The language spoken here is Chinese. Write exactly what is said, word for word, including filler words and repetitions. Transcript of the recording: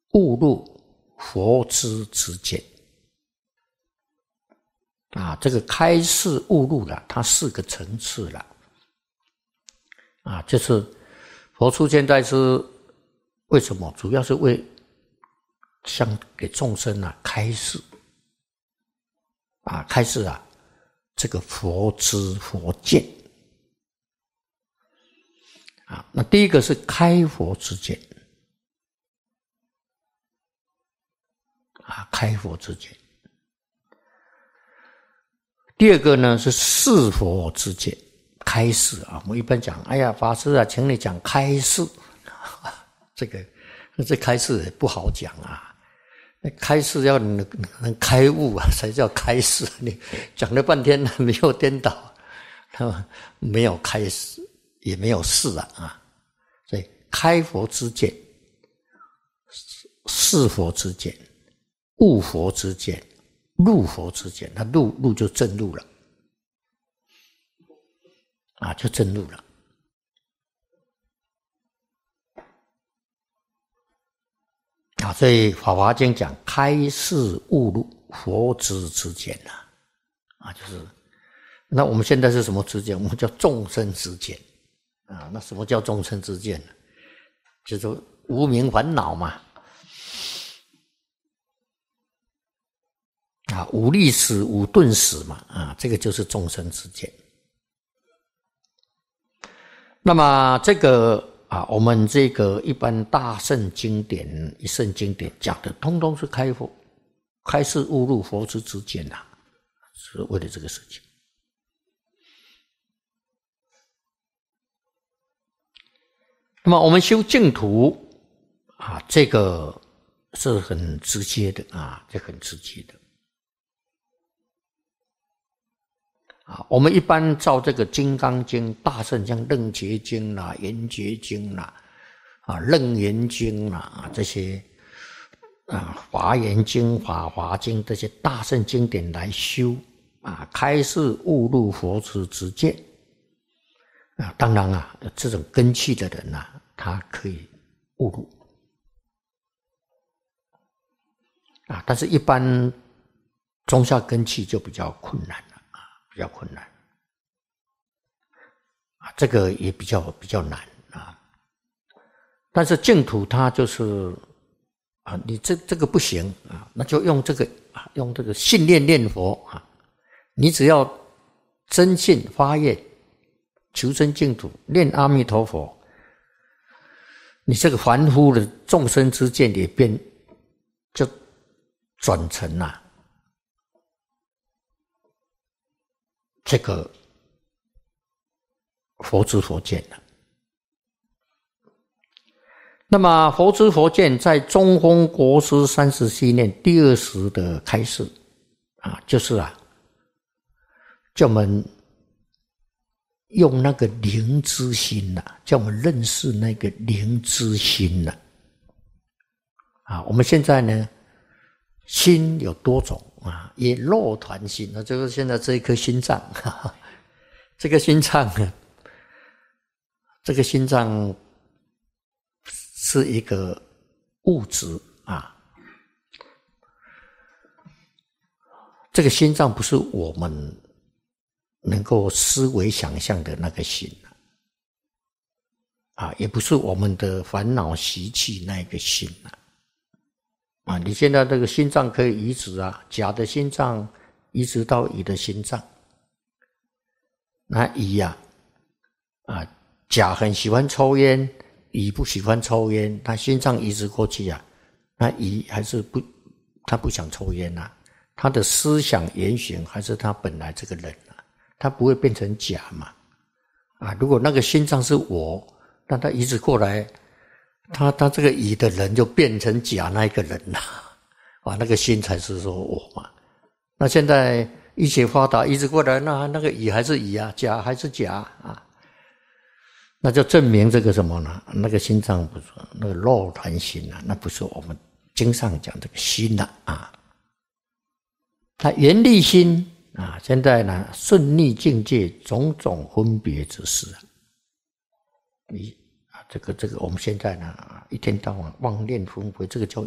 悟入佛之知见啊，这个开示悟入了，它四个层次了啊，就是佛出现在世为什么？主要是为向给众生啊开示啊，开示啊这个佛知佛见啊。那第一个是开佛之见啊，开佛之见。第二个呢是示佛之见，开示啊。我们一般讲，哎呀，法师啊，请你讲开示，这个这开示也不好讲啊。开示要能能开悟啊，才叫开示。你讲了半天没有颠倒，没有开示，也没有示啊啊。所以开佛之见、示佛之见、悟佛之见、入佛之见，他入入就证入了啊，就证入了啊。所以《法华经》讲开示悟入佛之之见啊，啊，就是那我们现在是什么之见？我们叫众生之见啊。那什么叫众生之见呢？就是无明烦恼嘛。啊，无历史无顿史嘛，啊，这个就是众生之见。那么这个啊，我们这个一般大圣经典、一圣经典讲的，通通是开佛、开示悟入佛之之见呐、啊，是为了这个事情。那么我们修净土啊，这个是很直接的啊，这很直接的。啊，我们一般照这个《金刚经》、大圣像《楞伽经》啦、《圆觉经》啦、啊《楞严经》啦啊这些啊《华严经》、《法华经》这些大圣经典来修啊，开示悟入佛之之见啊。当然啊，这种根器的人啊，他可以悟入啊，但是一般中下根器就比较困难。比较困难啊，这个也比较比较难啊。但是净土它就是啊，你这这个不行啊，那就用这个啊，用这个信念念佛啊。你只要真信发愿，求生净土，念阿弥陀佛，你这个凡夫的众生之见也变，就转成了这个佛知佛见了。那么佛知佛见在中峰国师三十七念第二十的开示啊，就是啊，叫我们用那个灵知心呐、啊，叫我们认识那个灵知心呐、啊。啊，我们现在呢，心有多种。啊，也肉团心，那就是现在这一颗心脏，哈哈，这个心脏呢，这个心脏是一个物质啊，这个心脏不是我们能够思维想象的那个心啊，也不是我们的烦恼习气那个心啊。啊，你现在这个心脏可以移植啊，甲的心脏移植到乙的心脏，那乙呀、啊，啊，甲很喜欢抽烟，乙不喜欢抽烟，他心脏移植过去啊，那乙还是不，他不想抽烟啊，他的思想言行还是他本来这个人啊，他不会变成甲嘛，啊，如果那个心脏是我，那他移植过来。他他这个乙的人就变成甲那一个人了，啊，那个心才是说我嘛。那现在医学发达，移植过来，那那个乙还是乙啊，甲还是甲啊，那就证明这个什么呢？那个心脏不是那个肉团心啊，那不是我们经上讲这个心了啊。他缘力心啊，现在呢顺逆境界种种分别之事啊，你。这个这个，我们现在呢，一天到晚妄念纷飞，这个叫